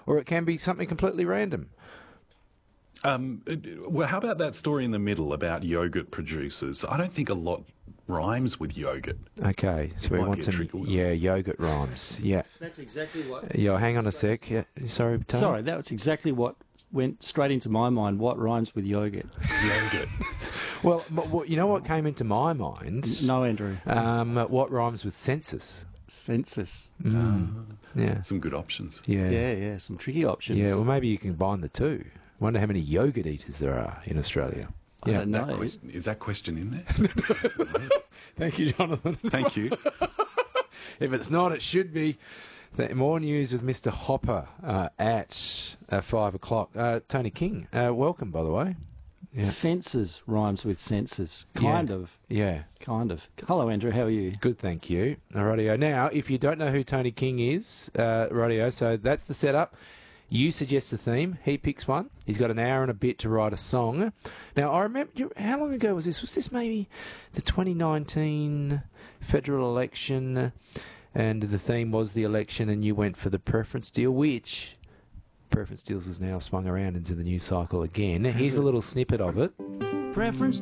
or it can be something completely random. Well, how about that story in the middle about yogurt producers? I don't think a lot rhymes with yogurt. Okay, so we want some, yogurt rhymes. Yeah. That's exactly what... Yeah, hang on a sec. Yeah. Sorry, Tony? Sorry, that was exactly what went straight into my mind. What rhymes with yogurt? Yogurt. Well, you know what came into my mind? No, Andrew. What rhymes with census? Census. Yeah. Some good options. Yeah. Yeah, some tricky options. Yeah, well, maybe you can combine the two. Wonder how many yogurt eaters there are in Australia. I don't know. Is that question in there? Thank you, Jonathan. Thank you. If it's not, it should be. More news with Mr. Hopper at 5 o'clock. Tony King, welcome, by the way. Yeah. Fences rhymes with census. Kind of. Yeah. Kind of. Hello, Andrew. How are you? Good, thank you. Radio. Now, if you don't know who Tony King is, Radio, so that's the setup. You suggest a theme. He picks one. He's got an hour and a bit to write a song. Now, I remember, how long ago was this? Was this maybe the 2019 federal election? And the theme was the election, and you went for the preference deal, which preference deals has now swung around into the news cycle again. Here's a little snippet of it. Preference